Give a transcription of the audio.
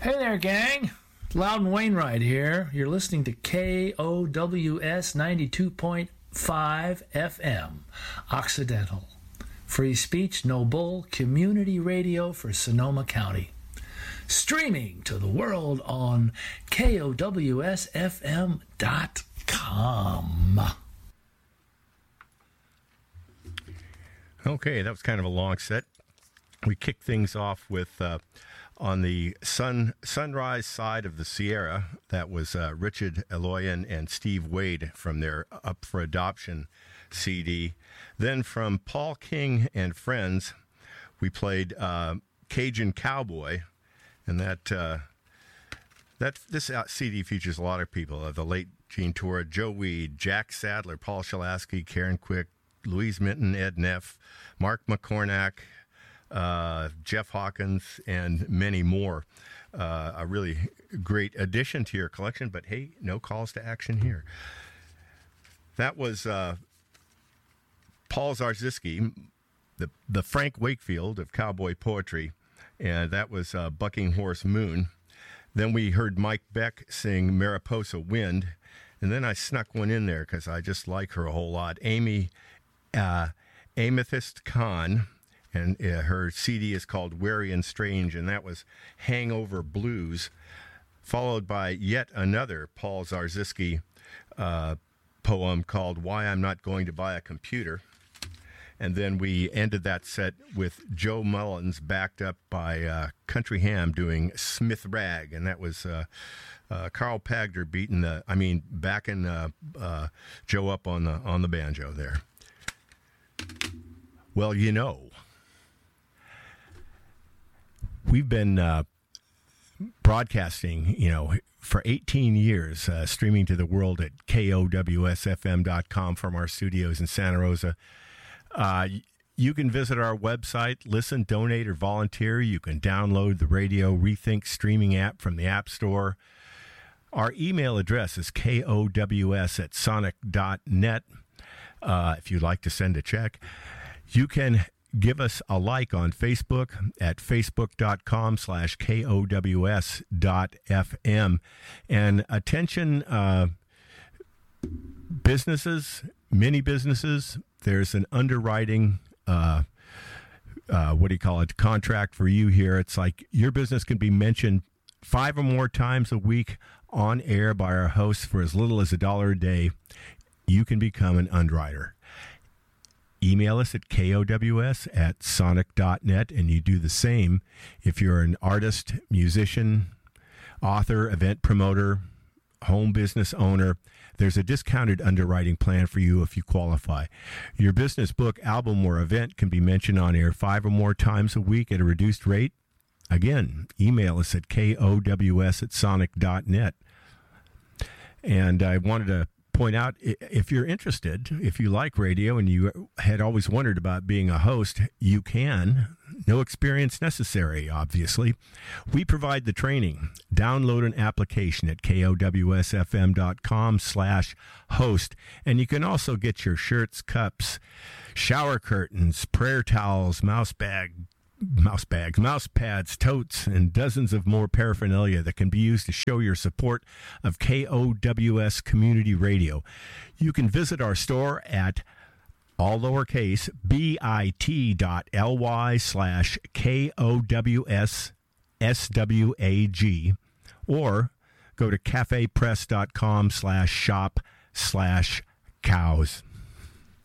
Hey there, gang. Loudon Wainwright here. You're listening to KOWS 92.5 FM, Occidental. Free speech, no bull, community radio for Sonoma County. Streaming to the world on KOWSFM.com. Okay, that was kind of a long set. We kicked things off with... on the sunrise side of the Sierra, that was Richard Eloyan and Steve Wade from their Up for Adoption CD. Then from Paul King and Friends, we played Cajun Cowboy, and this CD features a lot of people. The late Gene Tora, Joe Weed, Jack Sadler, Paul Shalasky, Karen Quick, Louise Minton, Ed Neff, Mark McCornack, Jeff Hawkins, and many more. A really great addition to your collection, but hey, no calls to action here. That was Paul Zarzinski, the Frank Wakefield of cowboy poetry, and that was Bucking Horse Moon. Then we heard Mike Beck sing Mariposa Wind, and then I snuck one in there because I just like her a whole lot. Amy Amethyst Khan, and her CD is called Wary and Strange, and that was Hangover Blues, followed by yet another Paul Zarzinski poem called Why I'm Not Going to Buy a Computer. And then we ended that set with Joe Mullins backed up by Country Ham doing Smith Rag, and that was Carl Pagder backing Joe up on the banjo there. Well, you know, we've been broadcasting, for 18 years, streaming to the world at KOWSFM.com from our studios in Santa Rosa. You can visit our website, listen, donate, or volunteer. You can download the Radio Rethink streaming app from the App Store. Our email address is KOWS@sonic.net. If you'd like to send a check, you can give us a like on Facebook at facebook.com/KOWS.FM. And attention, businesses, mini businesses, there's an underwriting, contract for you here. It's like your business can be mentioned 5 or more times a week on air by our hosts for as little as $1 a day. You can become an underwriter. Email us at KOWS@sonic.net, and you do the same if you're an artist, musician, author, event promoter, home business owner. There's a discounted underwriting plan for you if you qualify. Your business, book, album, or event can be mentioned on air 5 or more times a week at a reduced rate. Again, email us at KOWS@sonic.net. And I wanted to point out, if you're interested, if you like radio and you had always wondered about being a host, you can. No experience necessary, obviously. We provide the training. Download an application at KOWSFM.com/host. And you can also get your shirts, cups, shower curtains, prayer towels, mouse pads, totes, and dozens of more paraphernalia that can be used to show your support of KOWS Community Radio. You can visit our store at all lowercase bit.ly/KOWSSWAG, or go to cafepress.com/shop/cows.